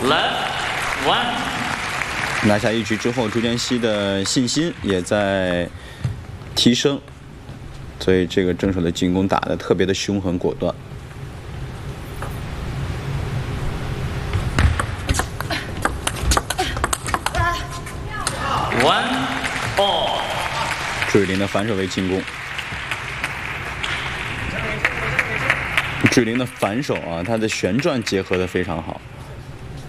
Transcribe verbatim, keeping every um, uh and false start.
Left one。 拿下一局之后，朱建熙的信心也在提升，所以这个正手的进攻打得特别的凶狠果断。 One all。 朱雨玲的反手为进攻。朱雨玲的反手啊，她的旋转结合的非常好。